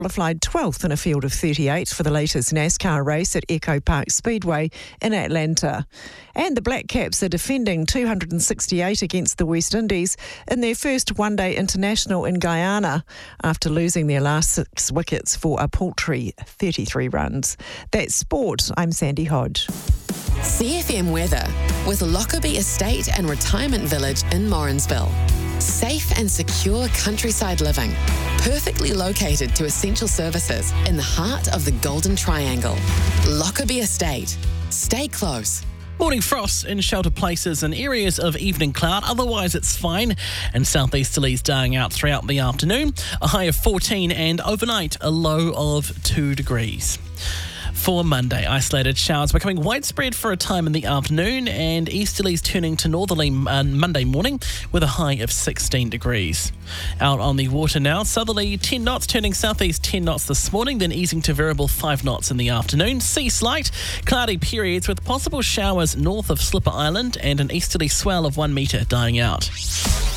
qualified 12th in a field of 38 for the latest NASCAR race at Echo Park Speedway in Atlanta. And the Black Caps are defending 268 against the West Indies in their first one-day international in Guyana after losing their last 6 wickets for a paltry 33 runs. That's sport. I'm Sandy Hodge. CFM weather with Lockerbie Estate and Retirement Village in Morrinsville. Safe and secure countryside living, perfectly located to essential services in the heart of the Golden Triangle. Lockerbie Estate. Stay close. Morning frost in sheltered places and areas of evening cloud. Otherwise, it's fine. And southeasterlies dying out throughout the afternoon. A high of 14 and overnight a low of 2 degrees. For Monday, isolated showers becoming widespread for a time in the afternoon and easterlies turning to northerly Monday morning with a high of 16 degrees. Out on the water now, southerly 10 knots turning southeast 10 knots this morning, then easing to variable 5 knots in the afternoon. Sea slight, cloudy periods with possible showers north of Slipper Island and an easterly swell of 1 metre dying out.